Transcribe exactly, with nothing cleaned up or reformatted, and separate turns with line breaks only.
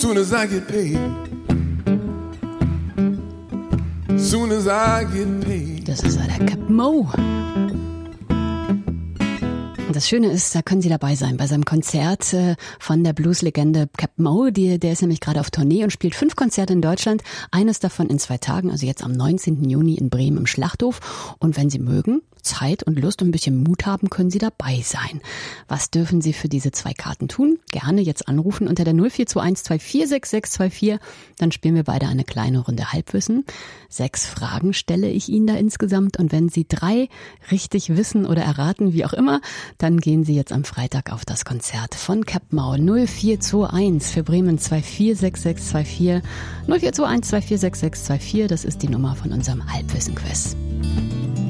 Soon as I get paid. Soon as I get paid.
Das ist der Captain Mo. Das Schöne ist, da können Sie dabei sein bei seinem Konzert äh, von der Blueslegende Captain Mo. Die, der ist nämlich gerade auf Tournee und spielt fünf Konzerte in Deutschland. Eines davon in zwei Tagen, also jetzt am neunzehnten Juni in Bremen im Schlachthof. Und wenn Sie mögen, Zeit und Lust und ein bisschen Mut haben, können Sie dabei sein. Was dürfen Sie für diese zwei Karten tun? Gerne jetzt anrufen unter der null vier zwei eins zwei vier sechs sechs zwei vier. Dann spielen wir beide eine kleine Runde Halbwissen. Sechs Fragen stelle ich Ihnen da insgesamt. Und wenn Sie drei richtig wissen oder erraten, wie auch immer, dann gehen Sie jetzt am Freitag auf das Konzert von Captain Mo. null vier zwei eins für Bremen zwei vier sechs sechs zwei vier. null vier zwei eins zwei vier sechs sechs zwei vier, das ist die Nummer von unserem Halbwissen-Quiz.